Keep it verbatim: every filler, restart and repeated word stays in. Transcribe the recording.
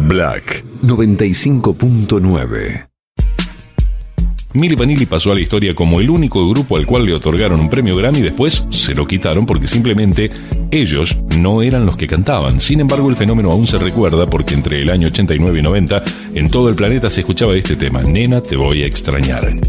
Black noventa y cinco punto nueve. Milli Vanilli pasó a la historia como el único grupo al cual le otorgaron un premio Grammy y después se lo quitaron porque simplemente ellos no eran los que cantaban. Sin embargo, el fenómeno aún se recuerda porque entre el año ochenta y nueve y noventa en todo el planeta se escuchaba este tema: Nena, te voy a extrañar.